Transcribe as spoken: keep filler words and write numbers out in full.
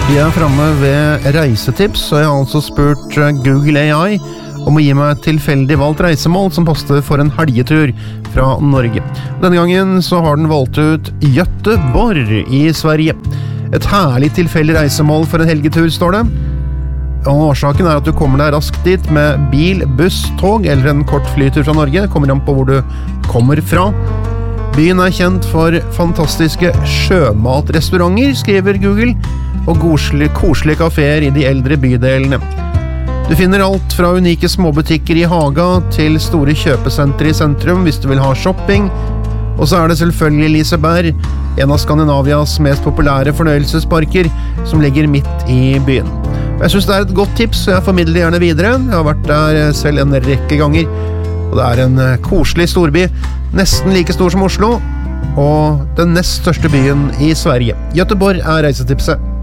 Vi er fremme ved reisetips, og jeg har altså spurt Google A I om å gi meg et tilfeldig valgt reisemål som passer for en helgetur fra Norge. Denne gangen så har den valgt ut Göteborg i Sverige. Et herlig tilfeldig reisemål for en helgetur, står det. Og årsaken er at du kommer deg raskt dit med bil, buss, tog eller en kort flytur fra Norge. Det kommer an på hvor du kommer fra. Byen er kjent for fantastiske sjømatrestauranter, skriver Google, og koselige, koselige kaféer i de eldre bydelene. Du finner alt fra unike småbutikker i Haga til store kjøpesentre i sentrum hvis du vil ha shopping. Og så er det selvfølgelig Liseberg, en av Skandinavias mest populære fornøyelsesparker, som ligger midt i byen. Jeg synes det er et godt tips, så jeg formidler gjerne videre. Jeg har vært der selv en rekke ganger, og det er en koselig storby, nesten like stor som Oslo, og den nest største byen i Sverige. Göteborg er reisetipset.